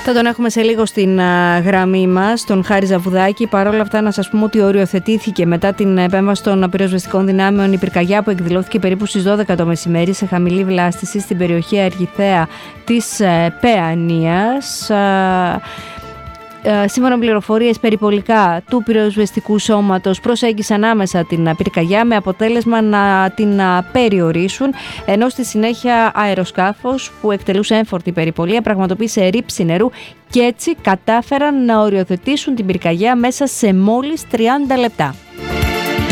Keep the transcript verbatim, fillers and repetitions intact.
Θα τον έχουμε σε λίγο στην α, γραμμή μας, τον Χάρη Ζαβουδάκη. Παρ' όλα αυτά, να σας πούμε ότι οριοθετήθηκε μετά την επέμβαση των πυροσβεστικών δυνάμεων η πυρκαγιά που εκδηλώθηκε περίπου στις δώδεκα το μεσημέρι σε χαμηλή βλάστηση στην περιοχή Αργιθέα της ε, Παιανίας. Α, Σύμφωνα με πληροφορίες, περιπολικά του πυροσβεστικού σώματος προσέγγισαν άμεσα την πυρκαγιά με αποτέλεσμα να την περιορίσουν, ενώ στη συνέχεια αεροσκάφος που εκτελούσε έμφορτη περιπολία πραγματοποίησε ρήψη νερού και έτσι κατάφεραν να οριοθετήσουν την πυρκαγιά μέσα σε μόλις τριάντα λεπτά.